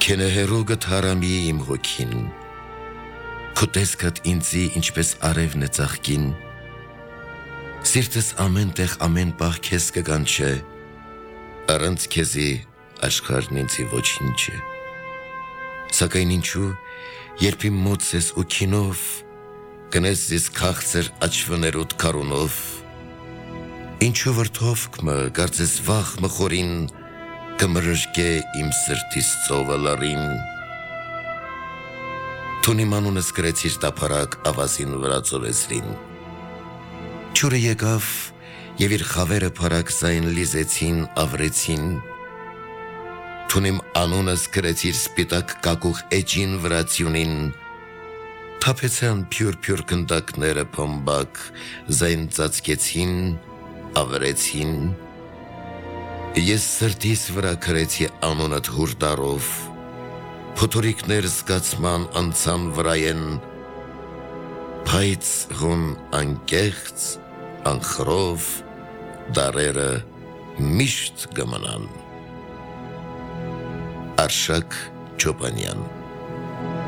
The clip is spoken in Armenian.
Քենեհերու գթարամի իմ հոգին, քո տեսքդ ինձի ինչպես արևն է ծաղկին, սիրտս ամեն տեղ ամեն պահ քեզ կկանչե, առանց քեզի աշխարհն ինձի ոչինչ է, սակայն ինչու, երբ իմ մոտ ես ու քինով, կնես զիս քաղցր աչվներուդ կարունով, ինչու վրդովք մը, կարծես վախ մը խորին, կմրժկե իմ սրտիս ծովը լարին, Տուն իմ անունս գրեցիր տափարակ ավազին վրա ծովեսրին, Չուրը եկավ և իր խավերը փարակ զայն լիզեցին, ավրեցին, Տուն իմ անունս գրեցիր սպիտակ կակուղ էջին վրա ծյունին, Թափեցան փյուր կնդակները փամբակ, զայն ծածկեցին, ավրեցին, Ես սրտիս վրա քրեցի անունդ հուրդարով, Փոթորիկներ զգացման անցան վրայեն, Բայց հոն անկեղծ, անխրով, դարերը միշտ գմնան, Արշակ Չոպանյան